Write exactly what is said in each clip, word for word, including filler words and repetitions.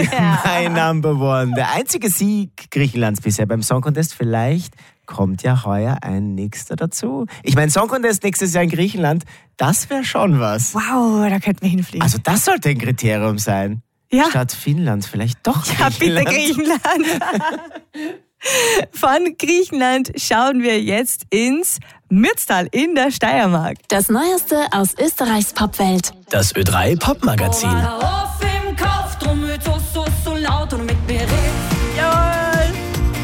Ja. My Number One. Der einzige Sieg Griechenlands bisher beim Song Contest. Vielleicht kommt ja heuer ein nächster dazu. Ich meine, Song Contest nächstes Jahr in Griechenland, das wäre schon was. Wow, da könnten wir hinfliegen. Also das sollte ein Kriterium sein. Ja. Statt Finnland vielleicht doch Ja, bitte Griechenland. Von Griechenland schauen wir jetzt ins Mürztal in der Steiermark. Das Neueste aus Österreichs Popwelt. Das Ö drei Popmagazin. Auf im Kopf, drum wird so, so, so laut und mit mir redet. Jawohl.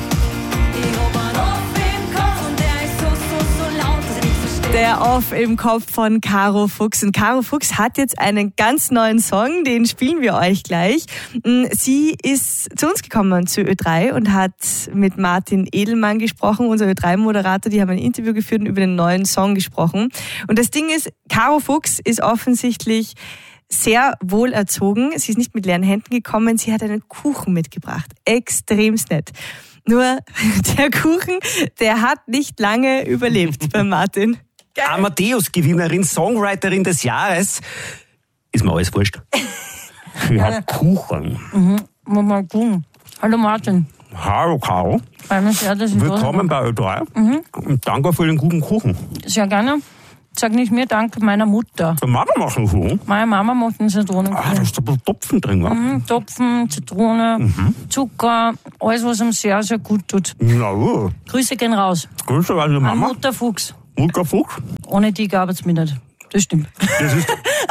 Ich hab einen Off im Kopf und der ist so, so, so laut, dass ich nicht verstehe. Der Off im Kopf von Caro Fuchs. Und Caro Fuchs hat jetzt einen ganz neuen Song, den spielen wir euch gleich. Sie ist zu uns gekommen zu Ö drei und hat mit Martin Edelmann gesprochen, unser Ö drei Moderator. Die haben ein Interview geführt und über den neuen Song gesprochen. Und das Ding ist, Caro Fuchs ist offensichtlich sehr wohl erzogen. Sie ist nicht mit leeren Händen gekommen. Sie hat einen Kuchen mitgebracht. Extremst nett. Nur der Kuchen, der hat nicht lange überlebt bei Martin. Amadeus-Gewinnerin, Songwriterin des Jahres. Ist mir alles wurscht. Sie hat Kuchen. Mhm. Mal gucken. Hallo Martin. Hallo Caro. Willkommen bei Ö drei. Mhm. Und danke für den guten Kuchen. Sehr gerne. Sag nicht mir, danke meiner Mutter. Die Mama macht einen Kuchen. Meine Mama macht einen Zitronenkuchen. Ah, da ist ein bisschen Topfen drin, ja? Mhm, Topfen, Zitrone, Mhm. Zucker, alles, was ihm sehr, sehr gut tut. Na gut. Grüße gehen raus. Grüße an die An Mama. Mutter Fuchs. Mutter Fuchs. Ohne die gab es mich nicht. Das stimmt. Das ist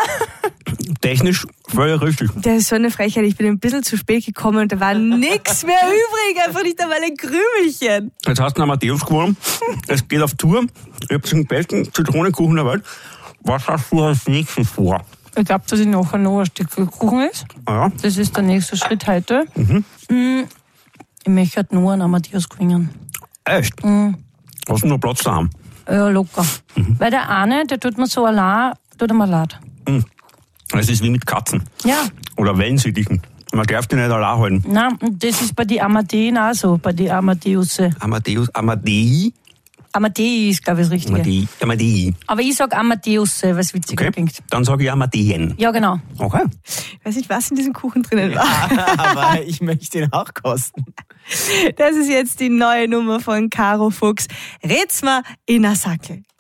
technisch völlig richtig. Das ist so eine Frechheit. Ich bin ein bisschen zu spät gekommen und da war nichts mehr übrig. Einfach nicht einmal ein Krümelchen. Jetzt hast du einen Amadeus gewonnen. Es geht auf Tour. Ich habe den besten Zitronenkuchen der Welt. Was hast du als nächstes vor? Ich glaube, dass ich nachher noch ein Stück Kuchen ist. Ja. Das ist der nächste Schritt heute. Mhm. Ich möchte halt nur einen Amadeus gewinnen. Echt? Mhm. Hast du noch Platz daheim? Ja, locker. Mhm. Weil der eine, der tut mir so allein, tut er mir leid. Mhm. Es ist wie mit Katzen. Ja. Oder Wellensittichen. Man darf die nicht allein halten. Nein, das ist bei den Amadeen auch so, bei den Amadeusse. Amadeus, Amadei? Amadei ist, glaube ich, das Richtige. Amadei. Amadei. Aber ich sag Amadeusse, weil es witziger Okay. klingt. Dann sage ich Amadeien. Ja, genau. Okay. Ich weiß nicht, was in diesem Kuchen drinnen war. Aber ich möchte ihn auch kosten. Das ist jetzt die neue Nummer von Caro Fuchs. Red's mal in a Sackel.